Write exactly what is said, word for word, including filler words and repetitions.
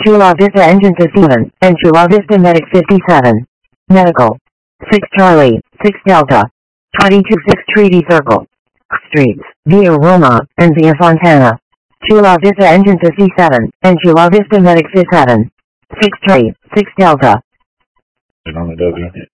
Chula Vista Engine fifty-one, and Chula Vista Medic fifty-seven. Medical. six Charlie, six Delta. twenty-two six Treaty Circle. Streets, Via Roma, and Via Fontana. Chula Vista Engine fifty-seven, and Chula Vista Medic fifty-seven. six Charlie, six Delta. On the W.